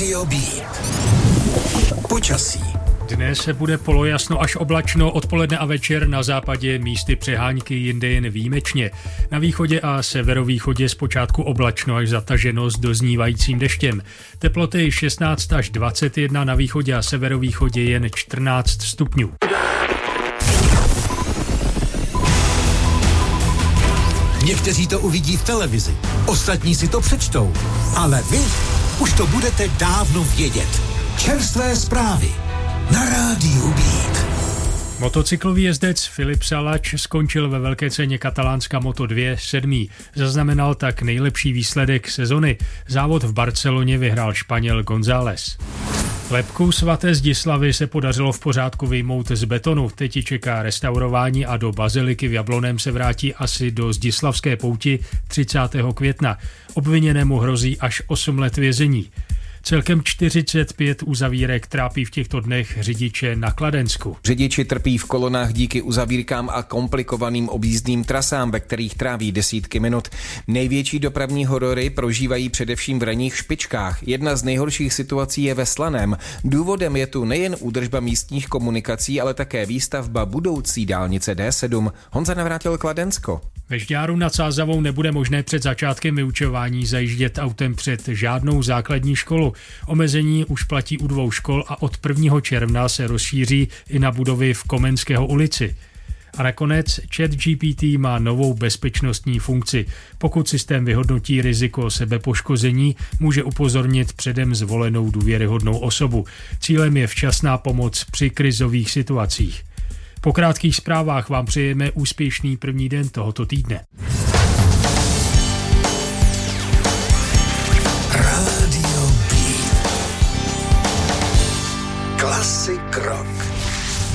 Radio B. Počasí. Dnes se bude polojasno až oblačno, odpoledne a večer na západě místy přehánky, jinde jen výjimečně. Na východě a severovýchodě zpočátku oblačno až zataženo s doznívajícím deštěm. Teploty 16 až 21, na východě a severovýchodě jen 14 stupňů. Někteří to uvidí v televizi, ostatní si to přečtou, ale vy už to budete dávno vědět. Čerstvé zprávy na Rádiu Beat. Motocyklový jezdec Filip Salač skončil ve velké ceně katalánska Moto2 7. Zaznamenal tak nejlepší výsledek sezony. Závod v Barceloně vyhrál Španěl González. Lebku svaté Zdislavy se podařilo v pořádku vyjmout z betonu. Teď ji čeká restaurování a do baziliky v Jablonném se vrátí asi do zdislavské pouti 30. května. Obviněnému hrozí až 8 let vězení. Celkem 45 uzavírek trápí v těchto dnech řidiče na Kladensku. Řidiči trpí v kolonách díky uzavírkám a komplikovaným objízdným trasám, ve kterých tráví desítky minut. Největší dopravní horory prožívají především v ranních špičkách. Jedna z nejhorších situací je ve Slaném. Důvodem je tu nejen údržba místních komunikací, ale také výstavba budoucí dálnice D7. Honza Navrátil, Kladensko. Ve Žďáru nad Sázavou nebude možné před začátkem vyučování zajíždět autem před žádnou základní školu. Omezení už platí u 2 škol a od 1. června se rozšíří i na budovy v Komenského ulici. A nakonec ChatGPT má novou bezpečnostní funkci. Pokud systém vyhodnotí riziko sebepoškození, může upozornit předem zvolenou důvěryhodnou osobu. Cílem je včasná pomoc při krizových situacích. Po krátkých zprávách vám přejeme úspěšný první den tohoto týdne. Radio B. Classic rock.